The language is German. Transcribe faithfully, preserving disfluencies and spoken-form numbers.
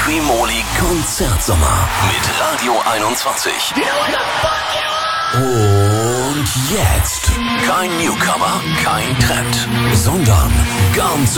Primoly Konzertsommer mit Radio einundzwanzig. Und jetzt kein Newcomer, kein Trend, sondern ganz